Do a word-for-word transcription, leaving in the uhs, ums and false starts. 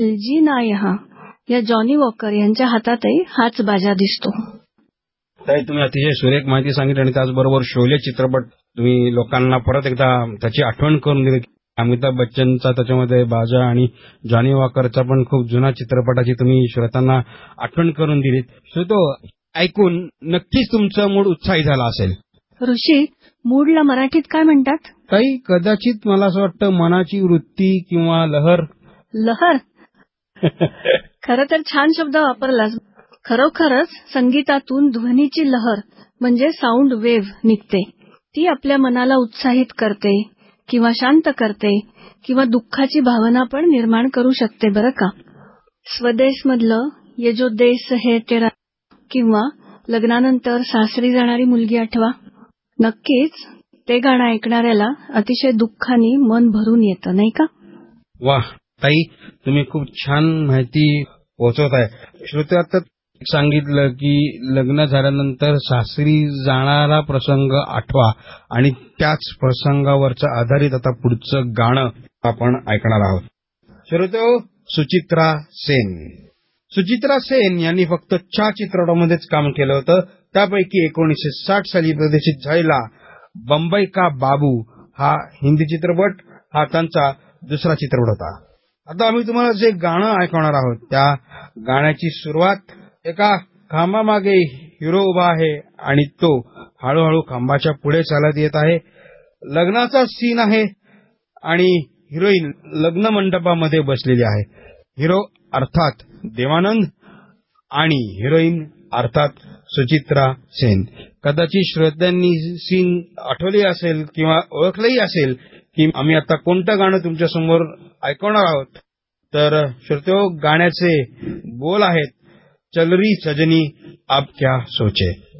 जी ना यहाँ या जॉनी वॉकर यांच्या हातातही हाच बाजा दिसतो. ताई, तुम्ही अतिशय सुरेख माहिती सांगितली आणि त्याचबरोबर शोले चित्रपट तुम्ही लोकांना परत एकदा त्याची आठवण करून दिली. अमिताभ बच्चनचा त्याच्यामध्ये बाजा आणि जॉनी वॉकरचा पण खूप जुना चित्रपटाची तुम्ही श्रोत्यांना आठवण करून दिलीत. श्रोतो, ऐकून नक्कीच तुमचा मूड उत्साही झाला असेल. ऋषी, मूडला मराठीत काय म्हणतात? ताई, कदाचित मला असं वाटतं मनाची वृत्ती किंवा लहर. लहर? खरं तर छान शब्द वापरलास. खरोखरच संगीतातून ध्वनीची लहर म्हणजे साऊंड वेव्ह निघते. ती आपल्या मनाला उत्साहित करते किंवा शांत करते किंवा दुःखाची भावना पण निर्माण करू शकते बरं का. स्वदेशमधलं ये जो देश है तेरा किंवा लग्नानंतर सासरी जाणारी मुलगी आठवा. नक्कीच ते गाणं ऐकणाऱ्याला अतिशय दुःखाने मन भरून येतं, नाही का? वाह ताई, तुम्ही खूप छान माहिती पोहोचवत आहे. श्रोते, आता सांगितलं की लग्न झाल्यानंतर सासरी जाणारा प्रसंग आठवा आणि त्याच प्रसंगावरचं आधारित आता पुढचं गाणं आपण ऐकणार आहोत. श्रोते, सुचित्रा सेन. सुचित्रा सेन यांनी फक्त चार चित्रपटामध्येच काम केलं होतं. त्यापैकी एकोणीसशे साठ साली प्रदर्शित झालेला बंबई का बाबू हा हिंदी चित्रपट हा त्यांचा दुसरा चित्रपट होता. आता आम्ही तुम्हाला जे गाणं ऐकवणार आहोत त्या गाण्याची सुरुवात एका खांबामागे हिरो उभा आहे आणि तो हळूहळू खांबाच्या पुढे चालत येत आहे. लग्नाचा सीन आहे आणि हिरोईन लग्न मंडपामध्ये बसलेली आहे. हिरो अर्थात देवानंद आणि हिरोईन अर्थात सुचित्रा सेन. कदाचित श्रोत्यांनी सीन आठवली असेल किंवा ओळखलंही असेल की आम्ही आता कोणतं गाणं तुमच्या समोर ऐकवणार आहोत. तर श्रोत्यो, गाण्याचे बोल आहेत, चल री सजनी अब क्या सोचे.